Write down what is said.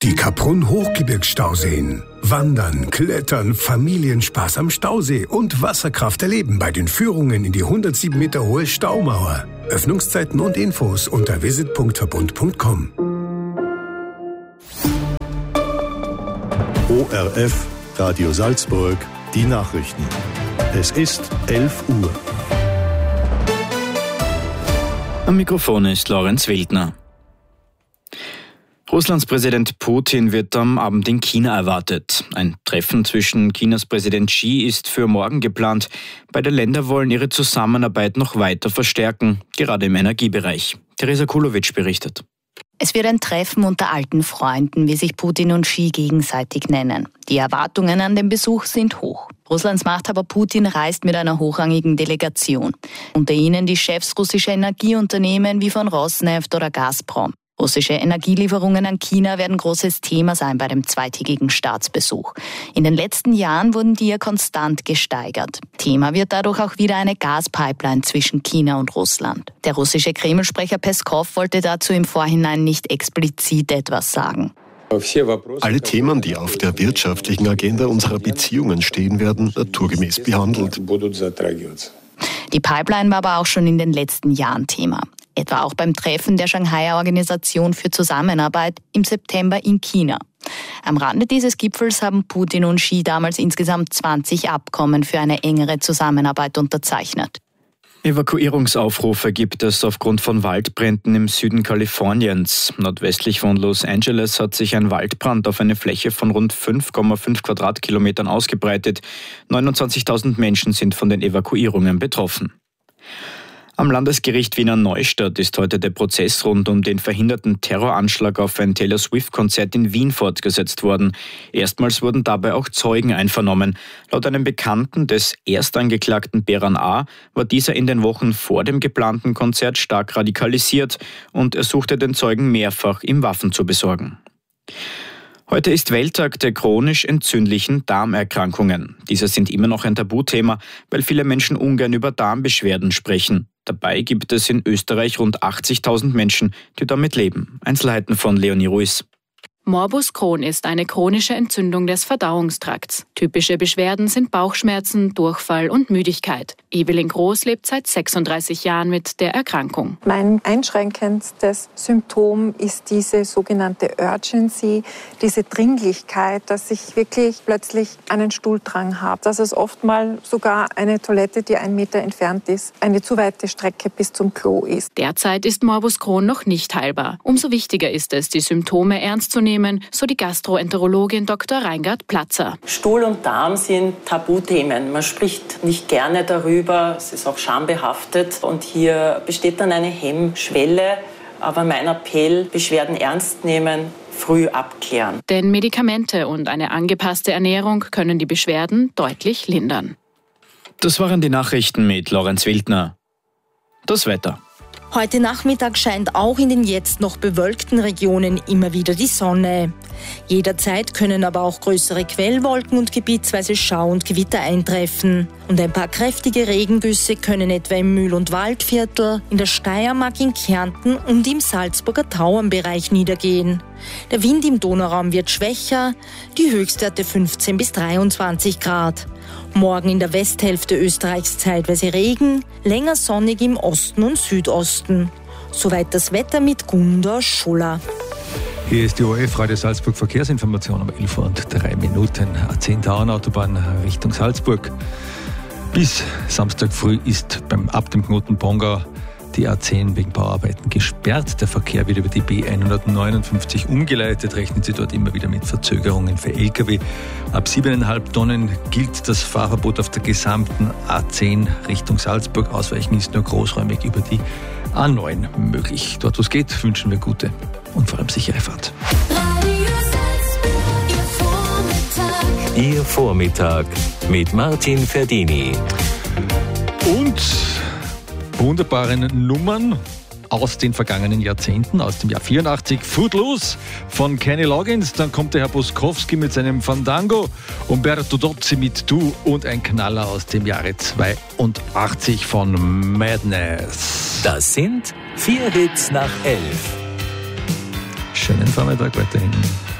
Die Kaprun-Hochgebirgsstauseen. Wandern, Klettern, Familienspaß am Stausee und Wasserkraft erleben bei den Führungen in die 107 Meter hohe Staumauer. Öffnungszeiten und Infos unter visit.verbund.com. ORF Radio Salzburg, die Nachrichten. Es ist 11 Uhr. Am Mikrofon ist Lorenz Wildner. Russlands Präsident Putin wird am Abend in China erwartet. Ein Treffen zwischen Chinas Präsident Xi ist für morgen geplant. Beide Länder wollen ihre Zusammenarbeit noch weiter verstärken, gerade im Energiebereich. Teresa Kulowitsch berichtet. Es wird ein Treffen unter alten Freunden, wie sich Putin und Xi gegenseitig nennen. Die Erwartungen an den Besuch sind hoch. Russlands Machthaber Putin reist mit einer hochrangigen Delegation. Unter ihnen die Chefs russischer Energieunternehmen wie von Rosneft oder Gazprom. Russische Energielieferungen an China werden großes Thema sein bei dem zweitägigen Staatsbesuch. In den letzten Jahren wurden die ja konstant gesteigert. Thema wird dadurch auch wieder eine Gaspipeline zwischen China und Russland. Der russische Kreml-Sprecher Peskov wollte dazu im Vorhinein nicht explizit etwas sagen. Alle Themen, die auf der wirtschaftlichen Agenda unserer Beziehungen stehen, werden naturgemäß behandelt. Die Pipeline war aber auch schon in den letzten Jahren Thema. Etwa auch beim Treffen der Shanghaier Organisation für Zusammenarbeit im September in China. Am Rande dieses Gipfels haben Putin und Xi damals insgesamt 20 Abkommen für eine engere Zusammenarbeit unterzeichnet. Evakuierungsaufrufe gibt es aufgrund von Waldbränden im Süden Kaliforniens. Nordwestlich von Los Angeles hat sich ein Waldbrand auf eine Fläche von rund 5,5 Quadratkilometern ausgebreitet. 29.000 Menschen sind von den Evakuierungen betroffen. Am Landesgericht Wiener Neustadt ist heute der Prozess rund um den verhinderten Terroranschlag auf ein Taylor Swift-Konzert in Wien fortgesetzt worden. Erstmals wurden dabei auch Zeugen einvernommen. Laut einem Bekannten des Erstangeklagten Beran A. war dieser in den Wochen vor dem geplanten Konzert stark radikalisiert und er suchte den Zeugen mehrfach, ihm Waffen zu besorgen. Heute ist Welttag der chronisch entzündlichen Darmerkrankungen. Diese sind immer noch ein Tabuthema, weil viele Menschen ungern über Darmbeschwerden sprechen. Dabei gibt es in Österreich rund 80.000 Menschen, die damit leben. Einzelheiten von Leonie Ruiz. Morbus Crohn ist eine chronische Entzündung des Verdauungstrakts. Typische Beschwerden sind Bauchschmerzen, Durchfall und Müdigkeit. Evelyn Groß lebt seit 36 Jahren mit der Erkrankung. Mein einschränkendstes Symptom ist diese sogenannte Urgency, diese Dringlichkeit, dass ich wirklich plötzlich einen Stuhldrang habe. Dass es oftmals sogar eine Toilette, die 1 Meter entfernt ist, eine zu weite Strecke bis zum Klo ist. Derzeit ist Morbus Crohn noch nicht heilbar. Umso wichtiger ist es, die Symptome ernst zu nehmen, so die Gastroenterologin Dr. Reingard Platzer. Stuhl und Darm sind Tabuthemen. Man spricht nicht gerne darüber, es ist auch schambehaftet und hier besteht dann eine Hemmschwelle. Aber mein Appell, Beschwerden ernst nehmen, früh abklären. Denn Medikamente und eine angepasste Ernährung können die Beschwerden deutlich lindern. Das waren die Nachrichten mit Lorenz Wildner. Das Wetter. Heute Nachmittag scheint auch in den jetzt noch bewölkten Regionen immer wieder die Sonne. Jederzeit können aber auch größere Quellwolken und gebietsweise Schau- und Gewitter eintreffen. Und ein paar kräftige Regengüsse können etwa im Mühl- und Waldviertel, in der Steiermark, in Kärnten und im Salzburger Tauernbereich niedergehen. Der Wind im Donauraum wird schwächer, die Höchstwerte 15 bis 23 Grad. Morgen in der Westhälfte Österreichs zeitweise Regen, länger sonnig im Osten und Südosten. Soweit das Wetter mit Gunda Schuller. Hier ist die ORF Radio Salzburg Verkehrsinformation um 11 Uhr und 3 Minuten. A10 Tauernautobahn Richtung Salzburg. Bis Samstag früh ist ab dem Knoten Pongau die A10 wegen Bauarbeiten gesperrt. Der Verkehr wird über die B159 umgeleitet. Rechnen Sie dort immer wieder mit Verzögerungen für Lkw. Ab 7,5 Tonnen gilt das Fahrverbot auf der gesamten A10 Richtung Salzburg. Ausweichen ist nur großräumig über die A9 möglich. Dort, wo es geht, wünschen wir gute und vor allem sichere Fahrt. Ihr Vormittag mit Martin Ferdini. Und wunderbaren Nummern aus den vergangenen Jahrzehnten, aus dem Jahr 84. Footloose von Kenny Loggins, dann kommt der Herr Boskowski mit seinem Fandango, Umberto Dozzi mit Du und ein Knaller aus dem Jahre 82 von Madness. Das sind 4 Hits nach 11. Schönen Vormittag weiterhin.